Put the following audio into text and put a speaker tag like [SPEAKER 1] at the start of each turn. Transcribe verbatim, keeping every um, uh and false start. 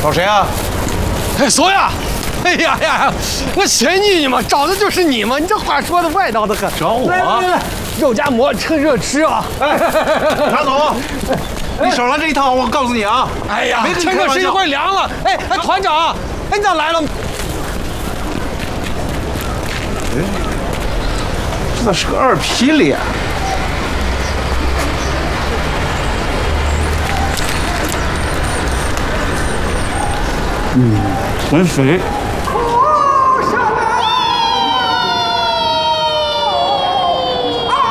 [SPEAKER 1] 找谁啊？
[SPEAKER 2] 哎，索呀！哎呀呀，我寻你呢嘛，找的就是你嘛！你这话说的外道的很。
[SPEAKER 1] 找我？
[SPEAKER 2] 来来来，肉夹馍趁热吃啊！
[SPEAKER 1] 哎，拿走！你少来这一套，我告诉你啊！
[SPEAKER 2] 哎呀，
[SPEAKER 1] 没跟你
[SPEAKER 2] 趁热吃一会儿凉了。哎哎，团长，哎你咋来了？
[SPEAKER 1] 哎，这咋是个二皮脸？嗯，很肥。